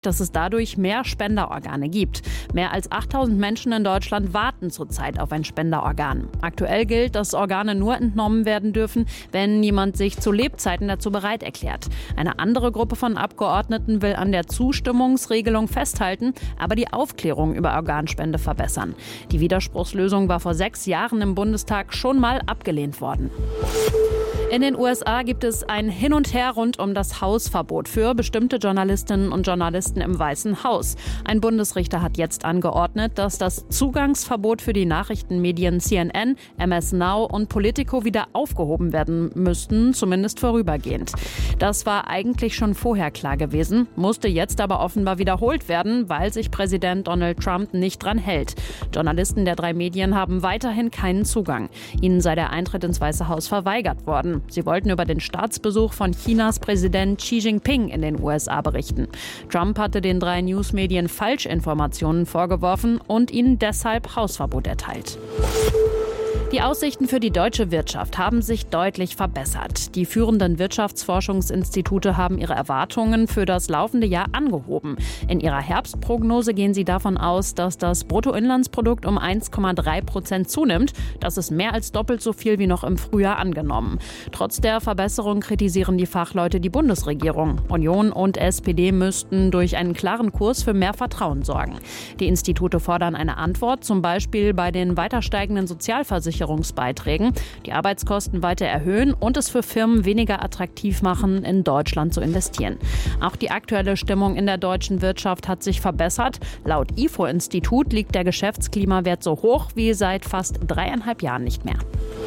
dass es dadurch mehr Spenderorgane gibt. Mehr als 8000 Menschen in Deutschland warten zurzeit auf ein Spenderorgan. Aktuell gilt, dass Organe nur entnommen werden dürfen, wenn jemand sich zu Lebzeiten dazu bereit erklärt. Eine andere Gruppe von Abgeordneten will an der Zustimmungsregelung festhalten, aber die Aufklärung über Organspende verbessern. Die Widerspruchslösung war vor 6 Jahren im Bundestag schon mal abgelehnt worden. In den USA gibt es ein Hin und Her rund um das Hausverbot für bestimmte Journalistinnen und Journalisten im Weißen Haus. Ein Bundesrichter hat jetzt angeordnet, dass das Zugangsverbot für die Nachrichtenmedien CNN, MS Now und Politico wieder aufgehoben werden müssten, zumindest vorübergehend. Das war eigentlich schon vorher klar gewesen, musste jetzt aber offenbar wiederholt werden, weil sich Präsident Donald Trump nicht dran hält. Journalisten der 3 Medien haben weiterhin keinen Zugang. Ihnen sei der Eintritt ins Weiße Haus verweigert worden. Sie wollten über den Staatsbesuch von Chinas Präsident Xi Jinping in den USA berichten. Trump hatte den 3 Newsmedien Falschinformationen vorgeworfen und ihnen deshalb Hausverbot erteilt. Die Aussichten für die deutsche Wirtschaft haben sich deutlich verbessert. Die führenden Wirtschaftsforschungsinstitute haben ihre Erwartungen für das laufende Jahr angehoben. In ihrer Herbstprognose gehen sie davon aus, dass das Bruttoinlandsprodukt um 1,3% zunimmt. Das ist mehr als doppelt so viel wie noch im Frühjahr angenommen. Trotz der Verbesserung kritisieren die Fachleute die Bundesregierung. Union und SPD müssten durch einen klaren Kurs für mehr Vertrauen sorgen. Die Institute fordern eine Antwort, zum Beispiel bei den weiter steigenden Sozialversicherungsbeiträgen, die Arbeitskosten weiter erhöhen und es für Firmen weniger attraktiv machen, in Deutschland zu investieren. Auch die aktuelle Stimmung in der deutschen Wirtschaft hat sich verbessert. Laut IFO-Institut liegt der Geschäftsklimawert so hoch wie seit fast 3,5 Jahren nicht mehr.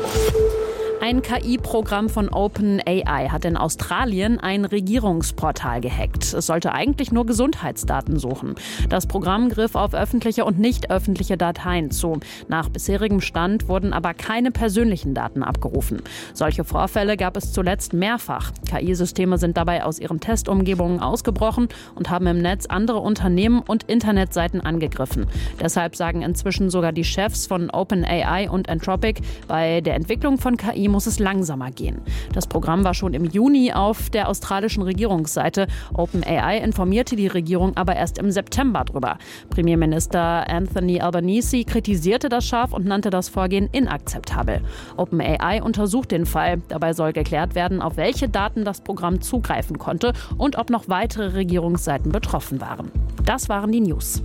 Ein KI-Programm von OpenAI hat in Australien ein Regierungsportal gehackt. Es sollte eigentlich nur Gesundheitsdaten suchen. Das Programm griff auf öffentliche und nicht öffentliche Dateien zu. Nach bisherigem Stand wurden aber keine persönlichen Daten abgerufen. Solche Vorfälle gab es zuletzt mehrfach. KI-Systeme sind dabei aus ihren Testumgebungen ausgebrochen und haben im Netz andere Unternehmen und Internetseiten angegriffen. Deshalb sagen inzwischen sogar die Chefs von OpenAI und Anthropic, bei der Entwicklung von KI muss es langsamer gehen. Das Programm war schon im Juni auf der australischen Regierungsseite. OpenAI informierte die Regierung aber erst im September drüber. Premierminister Anthony Albanese kritisierte das scharf und nannte das Vorgehen inakzeptabel. OpenAI untersucht den Fall. Dabei soll geklärt werden, auf welche Daten das Programm zugreifen konnte und ob noch weitere Regierungsseiten betroffen waren. Das waren die News.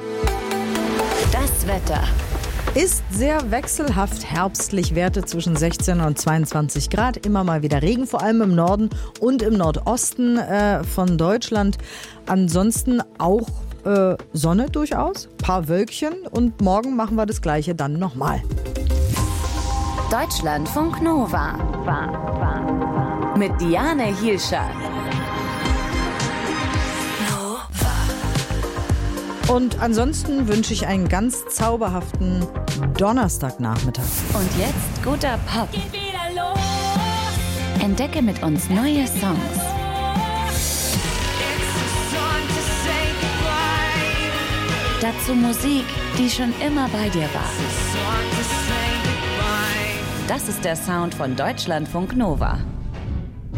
Das Wetter. Ist sehr wechselhaft herbstlich, Werte zwischen 16 und 22 Grad. Immer mal wieder Regen, vor allem im Norden und im Nordosten von Deutschland. Ansonsten auch Sonne durchaus, paar Wölkchen und morgen machen wir das Gleiche dann nochmal. Deutschlandfunk Nova. Mit Diane Hielscher. Und ansonsten wünsche ich einen ganz zauberhaften Donnerstagnachmittag. Und jetzt guter Pop. Entdecke mit uns neue Songs. Dazu Musik, die schon immer bei dir war. Das ist der Sound von Deutschlandfunk Nova.